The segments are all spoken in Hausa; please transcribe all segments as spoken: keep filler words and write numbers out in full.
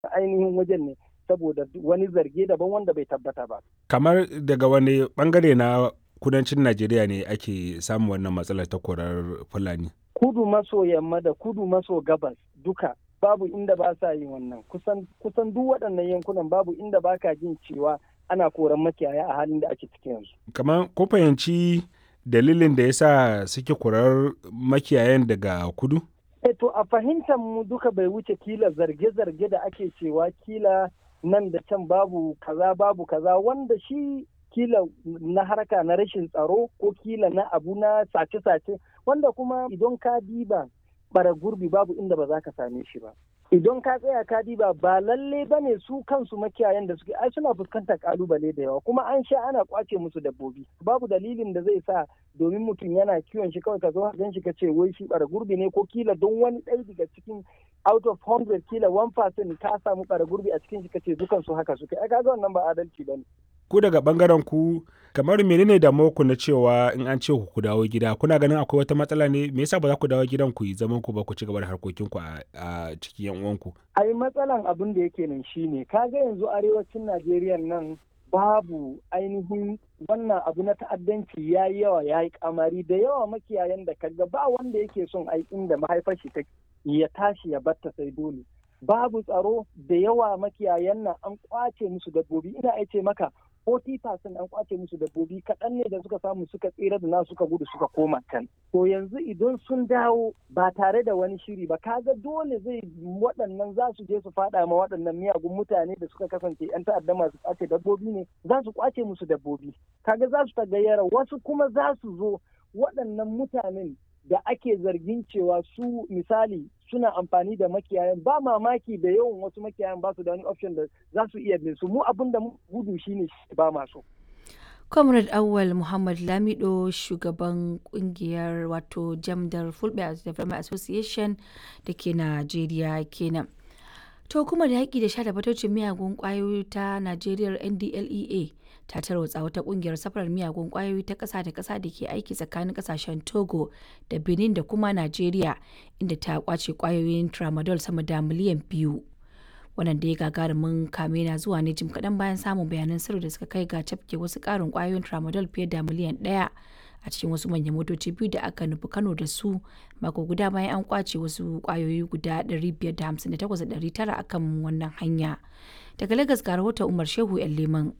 ainihin wajen ne saboda wani zarge daban wanda bai tabbata ba. Kamar daga wani bangare na kudancin Najeriya ne ake samun wannan matsalar ta korar Fulani? Kudu maso yamma da kudu maso gabas duka babu inda ba sa yin wannan. Kusan kusan duk waɗannan yankunan babu inda ba ka jin cewa ana koran makiyaya a halin da ake cikin yanzu. Kamar ko fahimci dalilin da yasa suke korar makiyayan daga kudu? E to a fahimtar mu duka bai wuce kila zarge-zarge da ake cewa kila nan da can babu kaza babu kaza wanda shi kila na harka na rashin tsaro ko kila na abu na sace-sace wanda kuma idan ka diba bara gurbi babu inda ba za ka same shi ba. Idan ka tsaya ka diba ba lalle ba ne su kansu makiyayan da suke ai suna fuskantar kalubale da yawa kuma an sha ana kwace musu dabbobi babu dalilin da zai sa domin mutum yana kiwon shi kawai ka zo gan shi ka ce wai shi bara gurbi ne ko kila don wani ɗaya daga cikin out of hundred kila one percent ka samu bara gurbi a cikin shi ka ce dukan su haka suke ai kaga wannan ba adalci bane. Ku daga bangaren ku kamar menene damuwar ku na cewa in an ce ku dawo gida kuna ganin akwai wata matsala ne me yasa ba za ku dawo gidan ku yi zaman ku ba ku ci gaba da harkokin ku a cikin yan uwanku? Ai matsalan abin da yake nan shine kaga yanzu arewacin Najeriya nan babu ainihin wannan abu na ta'addanci ya yi yawa ya yi kamari da yawa makiyayan da kaga ba wanda yake son ai inda mahaifar shi ta ya tashi ya batta sai dole. Babu tsaro da yawa makiyayan nan an kwace musu dabbobi ina aice maka forty percent an kwace musu dabbobi kaɗan ne da suka samu suka tsira da na suka gudu suka koma can. To yanzu idan sun dawo ba tare da wani shiri ba kaga dole zai waɗannan za su je su faɗa ma waɗannan miyagun mutane da suka kasance 'yan ta'adda masu kwace dabbobi ne za su kwace musu dabbobi. Kaga za su tagayyara wasu kuma za su zo waɗannan mutanen da ake zargin cewa su misali suna amfani da makiyayan ba mamaki da yawan wasu makiyayan ba su da wani option da za su iya bin su mu abin da gudu shine ba masu. Comrade Awal Muhammad Lamido shugaban kungiyar wato Jamdar Fulbe Development Association da ke Najeriya kenan. To kuma da yaƙi da sha da fatocin miyagun ƙwayoyi ta Najeriya N D L E A ta tarwatsa wata ƙungiyar safarar miyagun ƙwayoyi ta ƙasa da ƙasa da ke aiki tsakanin ƙasashen Togo da Benin da kuma Najeriya inda ta ƙwace ƙwayoyin tramadol sama da miliyan biyu. Wannan da ya gagarumin kame na zuwa ne jim kaɗan bayan samun bayanan sirri da suka kai ga cafke wasu ƙarin ƙwayoyin tramadol fiye da miliyan ɗaya a cikin wasu manyan motoci biyu da aka nufi Kano da su mako guda bayan an kwace wasu ƙwayoyi guda ɗari biyar da hamsin da takwas da ɗari tara akan wannan hanya. Daga Lagos ga rahoton Umar Shehu ‘yan Leman.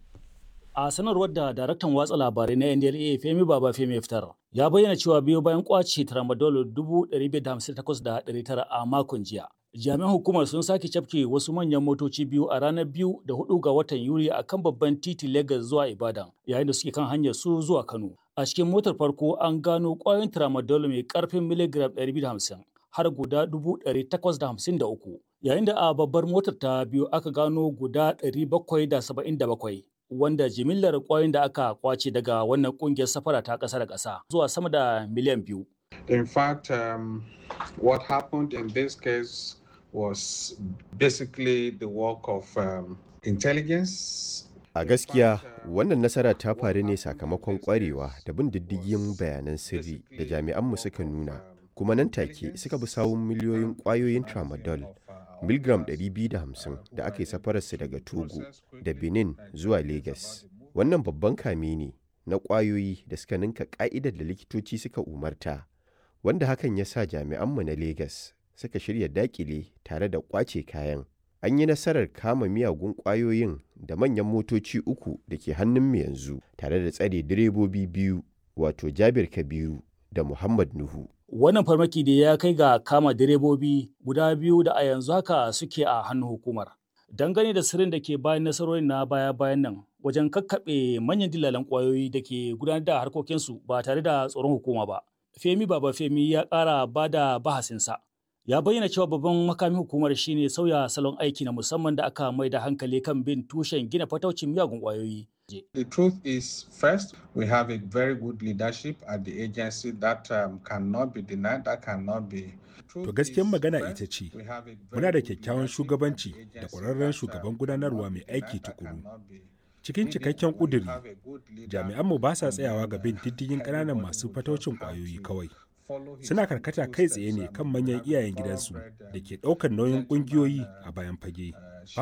A sanarwar da daraktan watsa labarai na N D L E A Femi Baba Femi fitar ya bayyana cewa biyo bayan kwace tramadol dubu ɗari biyar da hamsin da takwas da ɗari tara a makon jiya. Jami'an hukumar sun sake cafke wasu manyan motoci biyu a ranar biyu da hudu ga watan Yuli a kan babban titi Lagos zuwa Ibadan yayin da suke kan hanyar su zuwa Kano. A cikin motar farko an gano ƙwayoyin tramadol mai ƙarfin miligram ɗari biyu da hamsin har guda dubu ɗari takwas da hamsin da uku yayin da a babbar motar ta biyu aka gano guda ɗari bakwai da saba'in da bakwai. Wanda jimillar ƙwayoyin da aka kwace daga wannan ƙungiyar safara ta ƙasa da ƙasa zuwa sama da miliyan biyu. In fact, um, what happened in this case was basically the work of um, intelligence. A gaskiya, wannan nasara ta faru ne sakamakon ƙwarewa da bin diddigin bayanan sirri da jami'anmu suka nuna, kuma nan take suka bi sawun miliyoyin ƙwayoyin tramadol miligram ɗari biyu da hamsin da aka yi safararsu daga Togo da Benin zuwa Lagos. Wannan babban kame ne na ƙwayoyi da suka ninka ƙa'idar da likitoci suka umarta, wanda hakan ya sa jami'anmu na Lagos suka shirya dakile tare da ƙwace kayan. An yi nasarar kama miyagun ƙwayoyin da manyan motoci uku da ke hannunmu yanzu tare da tsare direbobi biyu wato Jabir Kabiru da Muhammad Nuhu. Wannan farmaki da ya kai ga kama direbobi guda biyu da a yanzu haka suke a hannun hukumar. Dangane da sirrin da ke bayan nasarorin na baya-bayan nan wajen kakkaɓe manyan dillalan ƙwayoyi da ke gudanar da harkokinsu ba tare da tsoron hukuma ba. Femi Baba Femi ya ƙara ba da bahasinsa. Ya bayyana cewa babban makamin hukumar shine sauya salon aiki na musamman da aka mai da hankali kan bin tushen gina fataucin miyagun ƙwayoyi. The truth is, first, we have a very good leadership at the agency that um, cannot be denied, that cannot be. To gaskiyar magana ita ce, muna da kyakkyawan shugabanci da ƙwararren shugaban gudanarwa mai aiki tukuru. Cikin cikakken ƙuduri, jami'anmu ba sa tsayawa ga bin diddigin ƙananan masu fataucin ƙwayoyi kawai. Suna karkata kai tsaye ne kan manyan iyayen gidansu da ke ɗaukar nauyin ƙungiyoyi a bayan fage.